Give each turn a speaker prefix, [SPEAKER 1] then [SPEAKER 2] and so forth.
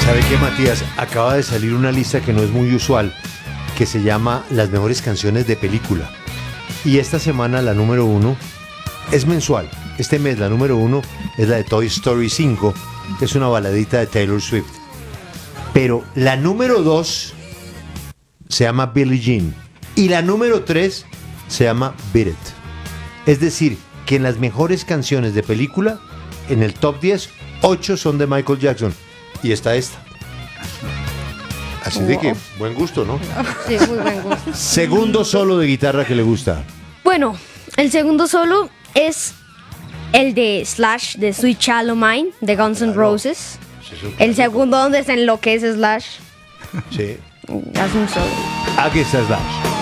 [SPEAKER 1] ¿Sabe qué, Matías? Acaba de salir una lista que no es muy usual, que se llama Las mejores canciones de película. Y esta semana la número 1 es mensual. Este mes la número 1 es la de Toy Story 5, que es una baladita de Taylor Swift. Pero la número 2 se llama Billie Jean y la número 3 se llama Beat It. Es decir, que en las mejores canciones de película, en el top 10, 8 son de Michael Jackson. Y está esta. Así de que, buen gusto, ¿no?
[SPEAKER 2] Sí, muy buen gusto.
[SPEAKER 1] Segundo solo de guitarra que le gusta.
[SPEAKER 2] Bueno, el segundo solo es el de Slash, de Sweet Child of Mine, de Guns N' Roses. El segundo donde se enloquece Slash.
[SPEAKER 1] Sí.
[SPEAKER 2] Hace un solo.
[SPEAKER 1] Aquí está Slash.